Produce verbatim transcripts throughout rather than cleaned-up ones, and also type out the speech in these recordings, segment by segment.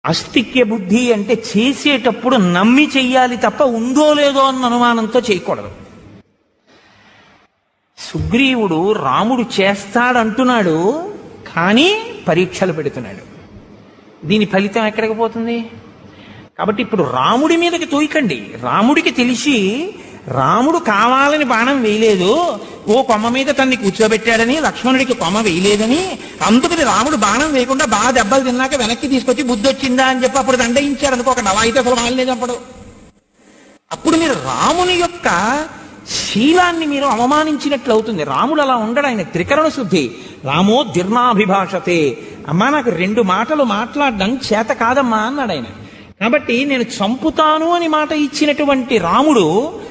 అస్తిక్య బుద్ధి అంటే చేసేటప్పుడు నమ్మి చెయ్యాలి తప్ప ఉందో లేదో అన్న అనుమానంతో చేయకూడదు. సుగ్రీవుడు రాముడు చేస్తాడంటున్నాడు, కానీ పరీక్షలు పెడుతున్నాడు. దీని ఫలితం ఎక్కడికి పోతుంది? కాబట్టి ఇప్పుడు రాముడి మీదకి తోయకండి. రాముడికి తెలిసి రాముడు కావాలని బాణం వేయలేదు, ఓ కొమ్మ మీద తన్ని కూర్చోబెట్టాడని, లక్ష్మణుడికి కొమ్మ వేయలేదని, అందుకని రాముడు బాణం వేయకుండా బాగా దెబ్బలు తిన్నాక వెనక్కి తీసుకొచ్చి బుద్ధి వచ్చిందా అని చెప్పి అప్పుడు దండయించాడు అనుకోకండి. అలా అయితే అసలు వాళ్ళలేదు. అప్పుడు అప్పుడు మీరు రాముని యొక్క శీలాన్ని మీరు అవమానించినట్లు అవుతుంది. రాముడు అలా ఉండడు, ఆయన త్రికరణ శుద్ధి. రామో దిర్నాభిభాషతే, అమ్మా నాకు రెండు మాటలు మాట్లాడడం చేత కాదమ్మా అన్నాడు ఆయన. కాబట్టి నేను చంపుతాను అని మాట ఇచ్చినటువంటి రాముడు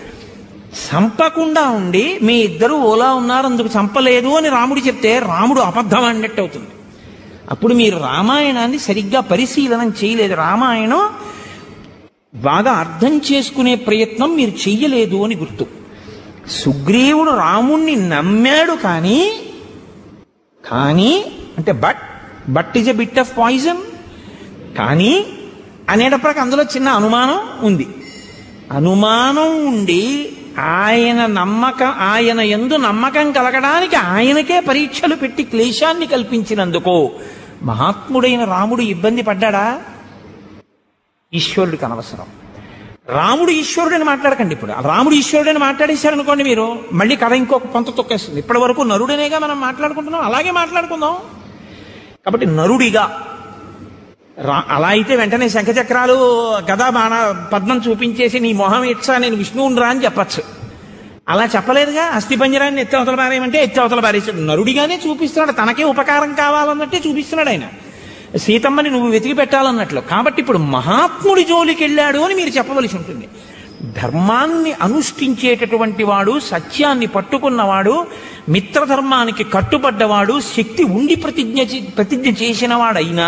చంపకుండా ఉండి మీ ఇద్దరు ఓలా ఉన్నారు అందుకు చంపలేదు అని రాముడు చెప్తే రాముడు అబద్ధం అన్నట్టు అవుతుంది. అప్పుడు మీరు రామాయణాన్ని సరిగ్గా పరిశీలనం చేయలేదు. రామాయణం బాగా అర్థం చేసుకునే ప్రయత్నం మీరు చెయ్యలేదు అని గుర్తు. సుగ్రీవుడు రాముణ్ణి నమ్మాడు, కానీ కానీ అంటే but but is a bit of poison కానీ అనేటప్పటికి అందులో చిన్న అనుమానం ఉంది. అనుమానం ఉండి ఆయన నమ్మకం ఆయన యందు నమ్మకం కలగడానికి ఆయనకే పరీక్షలు పెట్టి క్లేశాన్ని కల్పించినందుకు మహాత్ముడైన రాముడు ఇబ్బంది పడ్డాడా? ఈశ్వరుడికి అనవసరం. రాముడు ఈశ్వరుడని మాట్లాడకండి. ఇప్పుడు రాముడు ఈశ్వరుడని మాట్లాడేశారనుకోండి, మీరు మళ్ళీ కథ ఇంకొక పొంత తొక్కేస్తుంది. ఇప్పటి వరకు నరుడనేగా మనం మాట్లాడుకుంటున్నాం, అలాగే మాట్లాడుకుందాం. కాబట్టి నరుడిగా రా అలా అయితే వెంటనే శంఖచక్రాలు గదా బాణ పద్మం చూపించేసి నీ మొహం ఇచ్చా నేను విష్ణువుని రా అని చెప్పచ్చు. అలా చెప్పలేదుగా. అస్థిపంజరాన్ని ఎత్తి అవతల పారేయమంటే ఎత్తి అవతల పారేసాడు. నరుడిగానే చూపిస్తున్నాడు, తనకే ఉపకారం కావాలన్నట్టే చూపిస్తున్నాడు ఆయన. సీతమ్మని నువ్వు వెతికి పెట్టాలన్నట్లు. కాబట్టి ఇప్పుడు మహాత్ముడి జోలికి వెళ్ళాడు అని మీరు చెప్పవలసి ఉంటుంది. ధర్మాన్ని అనుష్ఠించేటటువంటి వాడు, సత్యాన్ని పట్టుకున్నవాడు, మిత్రధర్మానికి కట్టుబడ్డవాడు, శక్తి ఉండి ప్రతిజ్ఞ ప్రతిజ్ఞ చేసిన వాడైనా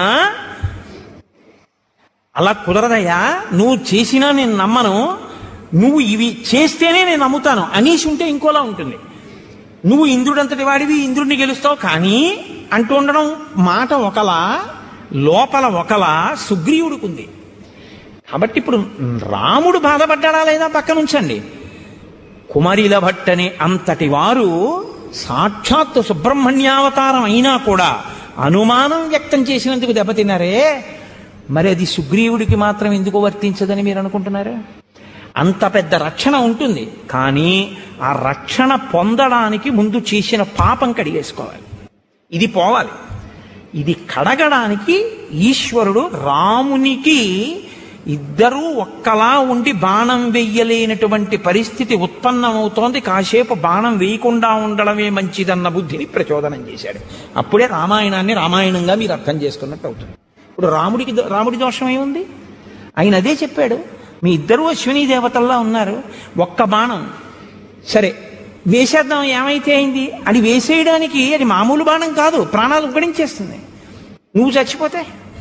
అలా కుదరదయ్యా, నువ్వు చేసినా నేను నమ్మను, నువ్వు ఇవి చేస్తేనే నేను నమ్ముతాను అనేసి ఉంటే ఇంకోలా ఉంటుంది. నువ్వు ఇంద్రుడంతటి వాడివి, ఇంద్రుడిని గెలుస్తావు కానీ అంటూ ఉండడం మాట ఒకలా, లోపల ఒకలా సుగ్రీవుడికి ఉంది. కాబట్టి ఇప్పుడు రాముడు బాధపడ్డాడా లేదా పక్కన ఉంచండి. కుమరిల భట్టని అంతటి వారు సాక్షాత్తు సుబ్రహ్మణ్యావతారం అయినా కూడా అనుమానం వ్యక్తం చేసినందుకు దెబ్బతిన్నారే, మరి అది సుగ్రీవుడికి మాత్రం ఎందుకు వర్తించదని మీరు అనుకుంటున్నారు? అంత పెద్ద రక్షణ ఉంటుంది, కానీ ఆ రక్షణ పొందడానికి ముందు చేసిన పాపం కడిగేసుకోవాలి. ఇది పోవాలి. ఇది కడగడానికి ఈశ్వరుడు రామునికి ఇద్దరూ ఒక్కలా ఉండి బాణం వెయ్యలేనటువంటి పరిస్థితి ఉత్పన్నమవుతోంది, కాసేపు బాణం వేయకుండా ఉండడమే మంచిదన్న బుద్ధిని ప్రచోదనం చేశాడు. అప్పుడే రామాయణాన్ని రామాయణంగా మీరు అర్థం చేసుకున్నట్టు అవుతుంది. ఇప్పుడు రాముడికి రాముడి దోషం ఏముంది? ఆయన అదే చెప్పాడు, మీ ఇద్దరు అశ్విని దేవతల్లా ఉన్నారు, ఒక్క బాణం సరే వేసేద్దాం ఏమైతే అయింది అని వేసేయడానికి అది మామూలు బాణం కాదు, ప్రాణాలు ఉగ్గడించేస్తుంది. నువ్వు చచ్చిపోతే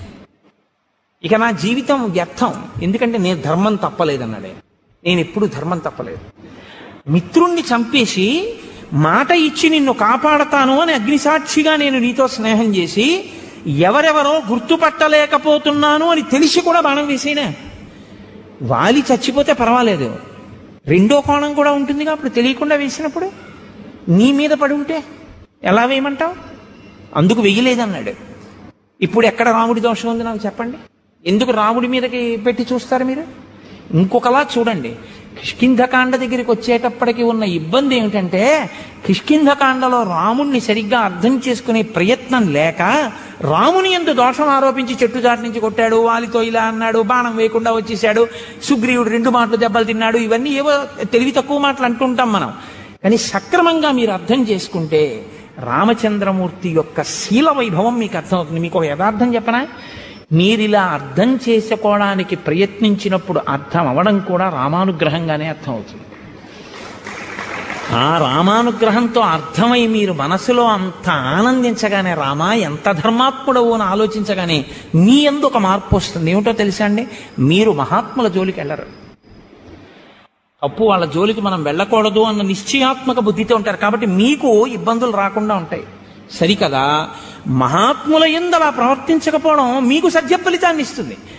ఇక నా జీవితం వ్యర్థం, ఎందుకంటే నేను ధర్మం తప్పలేదన్నాడే. నేను ఎప్పుడు ధర్మం తప్పలేదు. మిత్రుణ్ణి చంపేసి మాట ఇచ్చి నిన్ను కాపాడతాను అని అగ్నిసాక్షిగా నేను నీతో స్నేహం చేసి ఎవరెవరో గుర్తుపట్టలేకపోతున్నాను అని తెలిసి కూడా బాణం వేసేనా? వాలి చచ్చిపోతే పర్వాలేదు, రెండో కోణం కూడా ఉంటుందిగా. అప్పుడు తెలియకుండా వేసినప్పుడు నీ మీద పడి ఉంటే ఎలా వేయమంటావు? అందుకు వెయ్యలేదన్నాడు. ఇప్పుడు ఎక్కడ రాముడి దోషం ఉంది నాకు చెప్పండి. ఎందుకు రాముడి మీదకి పెట్టి చూస్తారు మీరు? ఇంకొకలా చూడండి. కిష్కింధకాండ దగ్గరికి వచ్చేటప్పటికి ఉన్న ఇబ్బంది ఏమిటంటే, కిష్కింధకాండలో రాముణ్ణి సరిగ్గా అర్థం చేసుకునే ప్రయత్నం లేక రాముని యందు దోషం ఆరోపించి చెట్టు చాటు నుంచి కొట్టాడు, వాలితో ఇలా అన్నాడు, బాణం వేయకుండా వచ్చేసాడు, సుగ్రీవుడు రెండు మాటలు దెబ్బలు తిన్నాడు. ఇవన్నీ ఏవో తెలివి తక్కువ మాటలు అంటుంటాం మనం. కానీ సక్రమంగా మీరు అర్థం చేసుకుంటే రామచంద్రమూర్తి యొక్క శీల వైభవం మీకు అర్థమవుతుంది. మీకు ఒక యథార్థం చెప్పనా? మీరిలా అర్థం చేసుకోవడానికి ప్రయత్నించినప్పుడు అర్థం అవడం కూడా రామానుగ్రహంగానే అర్థం అవుతుంది. ఆ రామానుగ్రహంతో అర్థమై మీరు మనసులో అంత ఆనందించగానే, రామా ఎంత ధర్మాత్ముడవు అని ఆలోచించగానే మీ యందు ఒక మార్పు వస్తుంది. ఏమిటో తెలుసా అండి? మీరు మహాత్ముల జోలికి వెళ్ళరు. తప్పు వాళ్ళ జోలికి మనం వెళ్ళకూడదు అన్న నిశ్చయాత్మక బుద్ధితో ఉంటారు. కాబట్టి మీకు ఇబ్బందులు రాకుండా ఉంటాయి. సరికదా మహాత్ముల యందు అలా ప్రవర్తించకపోవడం మీకు సత్య ఫలితాన్ని ఇస్తుంది.